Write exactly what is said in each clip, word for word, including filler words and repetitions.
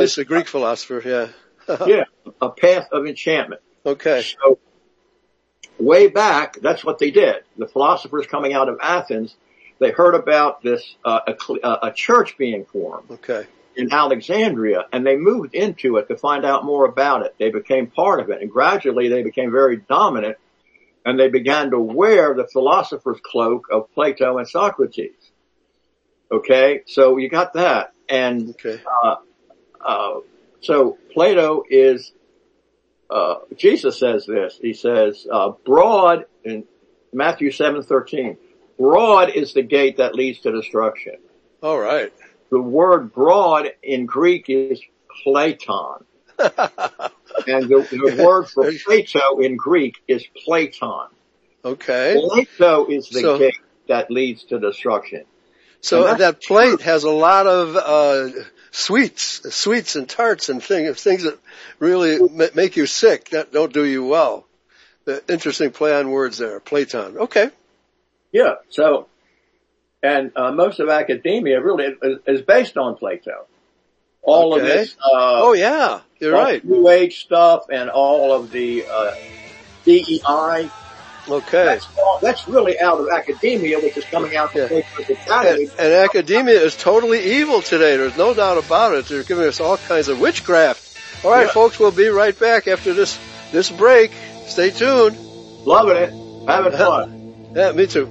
It's a Greek philosopher, yeah. Yeah, a path of enchantment. Okay. So, way back, that's what they did. The philosophers coming out of Athens, they heard about this, uh, a, a church being formed. Okay. In Alexandria, and they moved into it to find out more about it. They became part of it, and gradually they became very dominant, and they began to wear the philosopher's cloak of Plato and Socrates. Okay, so you got that, and okay. uh, uh, so Plato is. Uh, Jesus says this. He says, uh, "Broad," in Matthew seven thirteen. "Broad is the gate that leads to destruction." All right. The word broad in Greek is Platon. And the, the word for Plato in Greek is Platon. Okay. Plato is the so, gate that leads to destruction. So that plate has a lot of uh sweets, sweets and tarts and things, things that really make you sick, that don't do you well. The interesting play on words there, Platon. Okay. Yeah, so... And uh, most of academia really is, is based on Plato. All okay. of this, uh, oh yeah, you're right. New Age stuff and all of the uh, D E I. Okay, that's, all, that's really out of academia, which is coming out from yeah. Plato's Academy. And, and academia is totally evil today. There's no doubt about it. They're giving us all kinds of witchcraft. All right, yeah. folks, we'll be right back after this this break. Stay tuned. Loving it, having fun. Yeah, me too.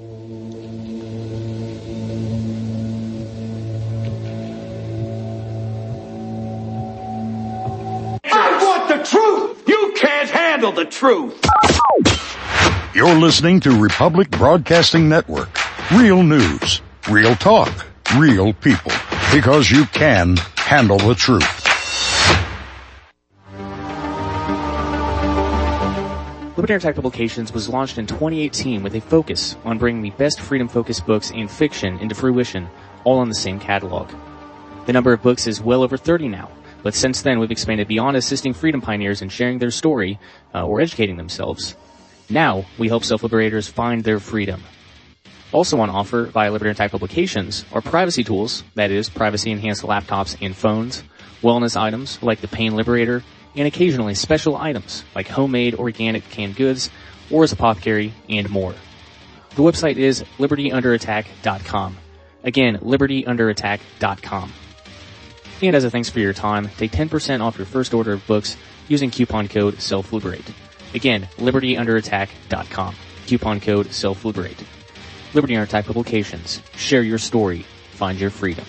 The truth! You can't handle the truth! You're listening to Republic Broadcasting Network. Real news, real talk, real people. Because you can handle the truth. Liberty Under Attack Publications was launched in twenty eighteen with a focus on bringing the best freedom-focused books and fiction into fruition, all on the same catalog. The number of books is well over thirty now. But since then, we've expanded beyond assisting freedom pioneers in sharing their story uh, or educating themselves. Now, we help self-liberators find their freedom. Also on offer via Liberty Under Attack Publications are privacy tools, that is, privacy-enhanced laptops and phones, wellness items like the Pain Liberator, and occasionally special items like homemade organic canned goods, Aura's Apothecary, and more. The website is liberty under attack dot com. Again, liberty under attack dot com. And as a thanks for your time, take ten percent off your first order of books using coupon code SELFLIBERATE. Again, liberty under attack dot com. Coupon code SELFLIBERATE. Liberty Under Attack Publications. Share your story. Find your freedom.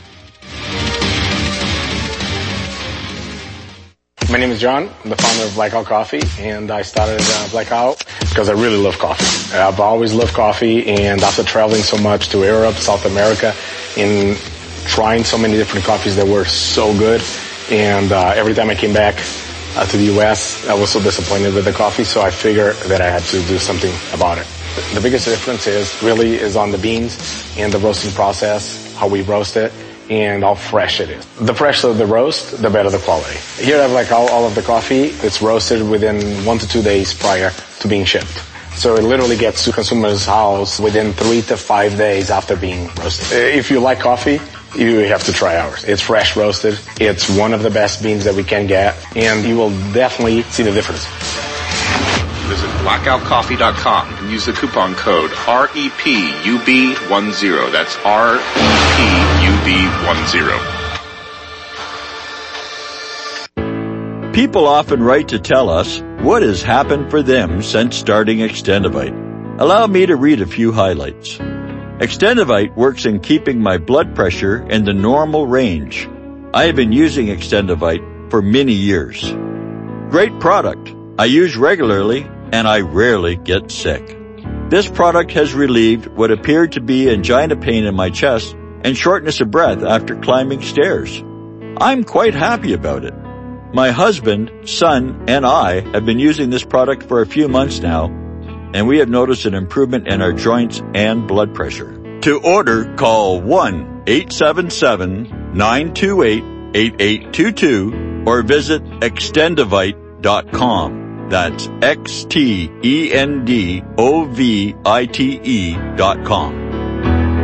My name is John. I'm the founder of Blackout Coffee, and I started uh, Blackout because I really love coffee. I've always loved coffee, and after traveling so much to Europe, South America, in trying so many different coffees that were so good, and uh, every time I came back uh, to the U S, I was so disappointed with the coffee, so I figured that I had to do something about it. The biggest difference is really is on the beans and the roasting process, how we roast it, and how fresh it is. The fresher the roast, the better the quality. Here I have like all, all of the coffee. It's roasted within one to two days prior to being shipped. So it literally gets to consumers' house within three to five days after being roasted. If you like coffee, you have to try ours. It's fresh roasted. It's one of the best beans that we can get, and you will definitely see the difference. Visit blackout coffee dot com and use the coupon code R E P U B ten. That's R E P U B ten. People often write to tell us what has happened for them since starting Extendivite. Allow me to read a few highlights. Extendivite works in keeping my blood pressure in the normal range. I have been using Extendivite for many years. Great product. I use regularly and I rarely get sick. This product has relieved what appeared to be angina pain in my chest and shortness of breath after climbing stairs. I'm quite happy about it. My husband, son, and I have been using this product for a few months now, and we have noticed an improvement in our joints and blood pressure. To order, call one eight seven seven, nine two eight, eight eight two two or visit extendivite dot com. That's X T E N D O V I T E dot com.